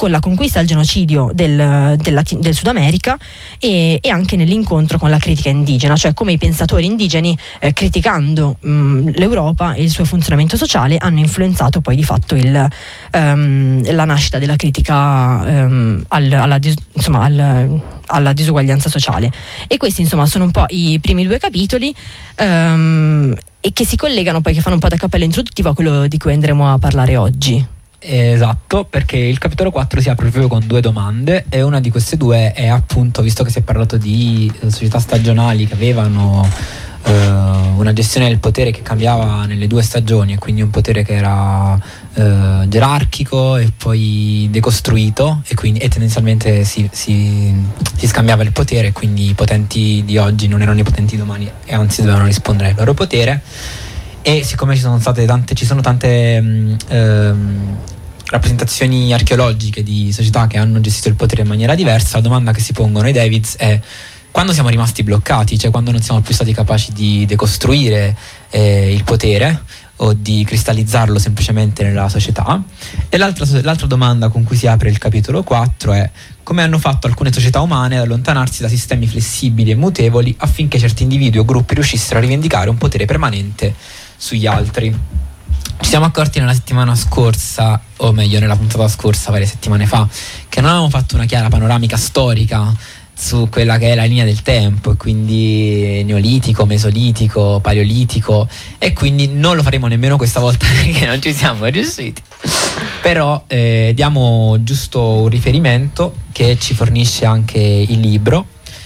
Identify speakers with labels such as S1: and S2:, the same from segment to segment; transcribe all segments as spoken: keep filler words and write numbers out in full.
S1: con la conquista e il genocidio del, del, del Sud America e, e anche nell'incontro con la critica indigena, cioè come i pensatori indigeni eh, criticando mh, l'Europa e il suo funzionamento sociale hanno influenzato poi di fatto il, um, la nascita della critica um, al, alla, insomma, al, alla disuguaglianza sociale. E questi insomma sono un po' i primi due capitoli um, e che si collegano poi, che fanno un po' da cappello introduttivo a quello di cui andremo a parlare oggi.
S2: Esatto, perché il capitolo quattro si apre proprio con due domande e una di queste due è appunto, visto che si è parlato di società stagionali che avevano uh, una gestione del potere che cambiava nelle due stagioni, e quindi un potere che era uh, gerarchico e poi decostruito, e quindi e tendenzialmente si, si, si scambiava il potere, e quindi i potenti di oggi non erano i potenti di domani e anzi dovevano rispondere al loro potere. E siccome ci sono state tante ci sono tante um, um, rappresentazioni archeologiche di società che hanno gestito il potere in maniera diversa, la domanda che si pongono i Davids è: quando siamo rimasti bloccati, cioè quando non siamo più stati capaci di decostruire eh, il potere o di cristallizzarlo semplicemente nella società? E l'altra, l'altra domanda con cui si apre il capitolo quattro è: come hanno fatto alcune società umane ad allontanarsi da sistemi flessibili e mutevoli affinché certi individui o gruppi riuscissero a rivendicare un potere permanente sugli altri? Ci siamo accorti nella settimana scorsa, o meglio nella puntata scorsa, varie settimane fa, che non avevamo fatto una chiara panoramica storica su quella che è la linea del tempo, e quindi neolitico, mesolitico, paleolitico, e quindi non lo faremo nemmeno questa volta perché non ci siamo riusciti. Però eh, diamo giusto un riferimento che ci fornisce anche il libro,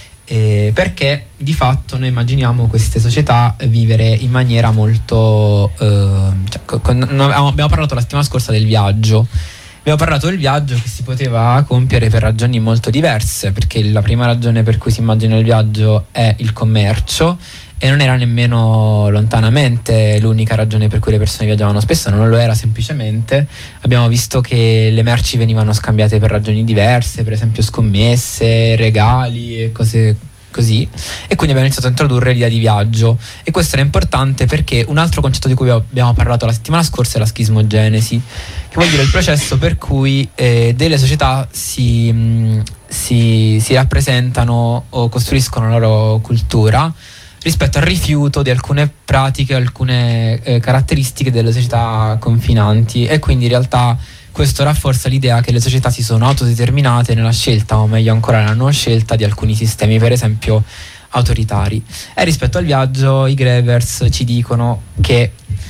S2: eh, perché di fatto noi immaginiamo queste società vivere in maniera molto eh, cioè, con, abbiamo parlato la settimana scorsa del viaggio. Abbiamo parlato del viaggio che si poteva compiere per ragioni molto diverse, perché la prima ragione per cui si immagina il viaggio è il commercio, e non era nemmeno lontanamente l'unica ragione per cui le persone viaggiavano. Spesso non lo era, semplicemente abbiamo visto che le merci venivano scambiate per ragioni diverse, per esempio scommesse, regali e cose così, e quindi abbiamo iniziato a introdurre l'idea di viaggio. E questo era importante perché un altro concetto di cui abbiamo parlato la settimana scorsa è la schismogenesi, che vuol dire il processo per cui eh, delle società si, mh, si, si rappresentano o costruiscono la loro cultura rispetto al rifiuto di alcune pratiche, alcune eh, caratteristiche delle società confinanti, e quindi in realtà questo rafforza l'idea che le società si sono autodeterminate nella scelta, o meglio ancora nella non scelta, di alcuni sistemi, per esempio autoritari. E rispetto al viaggio i Grevers ci dicono che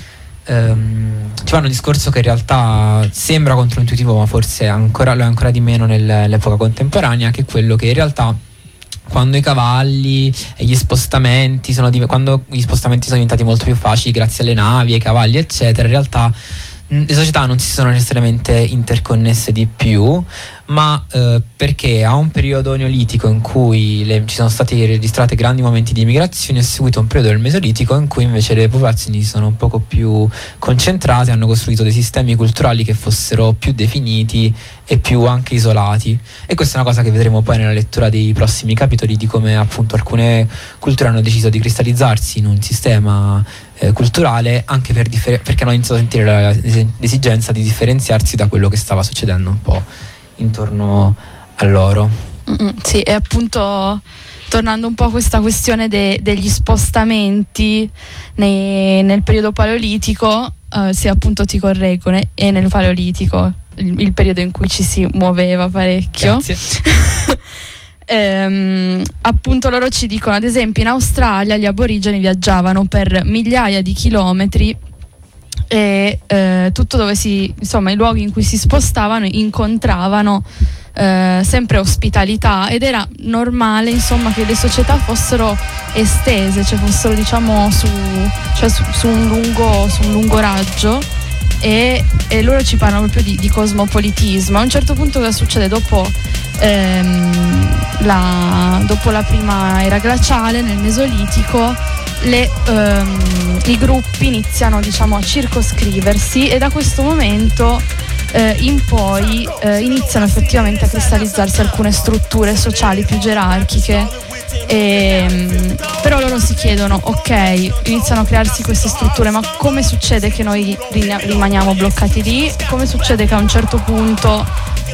S2: ehm, ci fanno un discorso che in realtà sembra controintuitivo, ma forse ancora, lo è ancora di meno nell'epoca contemporanea, che è quello che in realtà quando i cavalli e gli spostamenti sono div- quando gli spostamenti sono diventati molto più facili grazie alle navi, ai cavalli eccetera, in realtà le società non si sono necessariamente interconnesse di più, ma eh, perché a un periodo neolitico in cui le, ci sono stati registrati grandi momenti di immigrazione, è seguito un periodo del mesolitico in cui invece le popolazioni si sono un poco più concentrate, hanno costruito dei sistemi culturali che fossero più definiti e più anche isolati. E questa è una cosa che vedremo poi nella lettura dei prossimi capitoli, di come appunto alcune culture hanno deciso di cristallizzarsi in un sistema eh, culturale, anche per differ- perché hanno iniziato a sentire la, l'esigenza di differenziarsi da quello che stava succedendo un po' intorno a loro.
S3: Mm-hmm, sì, e appunto tornando un po' a questa questione de- degli spostamenti nei, nel periodo paleolitico, uh, sì, appunto ti correggo, ne- e nel paleolitico, il, il periodo in cui ci si muoveva parecchio.
S2: Grazie.
S3: ehm, appunto loro ci dicono, ad esempio in Australia gli aborigeni viaggiavano per migliaia di chilometri, e eh, tutto dove si, insomma, i luoghi in cui si spostavano incontravano eh, sempre ospitalità, ed era normale, insomma, che le società fossero estese, cioè fossero, diciamo, su, cioè su, su un lungo su un lungo raggio, e, e loro ci parlano proprio di, di cosmopolitismo. A un certo punto cosa succede? Dopo ehm, la, dopo la prima era glaciale, nel Mesolitico, le, ehm, i gruppi iniziano, diciamo, a circoscriversi, e da questo momento eh, in poi eh, iniziano effettivamente a cristallizzarsi alcune strutture sociali più gerarchiche. E, però loro si chiedono, ok, iniziano a crearsi queste strutture, ma come succede che noi rimaniamo bloccati lì? Come succede che a un certo punto